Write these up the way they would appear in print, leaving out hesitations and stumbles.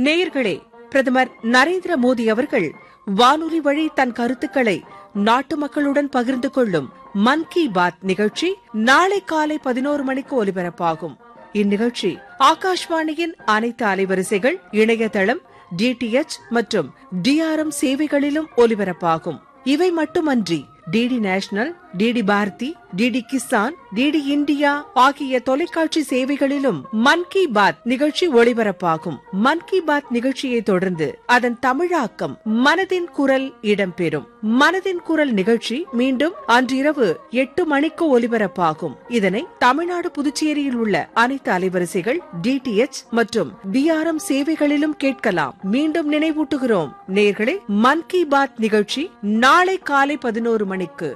நேயர்களே, பிரதமர் நரேந்திர மோடி அவர்கள் வானொலி வழி தன் கருத்துக்களை நாட்டு மக்களுடன் பகிர்ந்து கொள்ளும் மன் கி பாத் நிகழ்ச்சி நாளை காலை 11 மணிக்கு ஒலிபரப்பாகும். இந்நிகழ்ச்சி ஆகாஷ்வாணியின் அனைத்து அலைவரிசைகள், இணையதளம், DTH மற்றும் DRM சேவைகளிலும் ஒலிபரப்பாகும். இவை மட்டுமன்றி DD national, DD Bharathi, DD Kisan, DD India ஆகிய தொலைக்காட்சி சேவைகளிலும் மன் கி பாத் நிகழ்ச்சி ஒளிபரப்பாகும். மன் கி பாத் நிகழ்ச்சியை தொடர்ந்து அதன் தமிழாக்கம் மனதின் குரல் இடம்பெறும். மனதின் குரல் நிகழ்ச்சி மீண்டும் அன்றிரவு 8 மணிக்கு ஒலிபரப்பாகும். இதனை தமிழ்நாடு, புதுச்சேரியில் உள்ள அனைத்து அலைவரிசைகள், DTH மற்றும் DRM சேவைகளிலும் கேட்கலாம். மீண்டும் நினைவூட்டுகிறோம் நேயர்களே, மன் கி பாத் நிகழ்ச்சி நாளை காலை 11 மணிக்கு.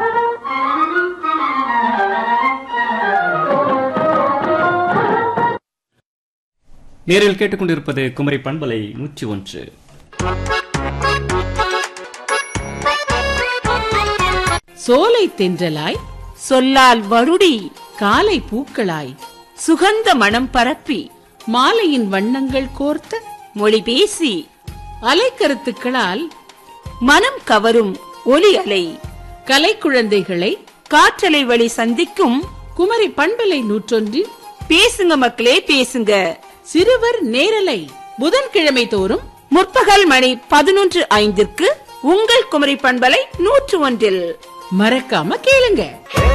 நேரில் கேட்டுக்கொண்டிருப்பது குமரி பண்பலை 101. சோலை தென்றலாய், சொல்லால் வருடி, காலை பூக்களாய், சுகந்த மனம் பரப்பி, மாலையின் வண்ணங்கள் கோர்த்த மொழி பேசி, அலைக்கருத்துக்களால் மனம் கவரும் ஒலி அலை, கலைக்குழந்தைகளை காற்றலை வழி சந்திக்கும் குமரி பண்பலை 101. பேசுங்க மக்களே பேசுங்க. சிறுவர் நேரலை புதன்கிழமை தோறும் முற்பகல் மணி 11:05 உங்கள் குமரி பண்பலை 101. மறக்காம கேளுங்க.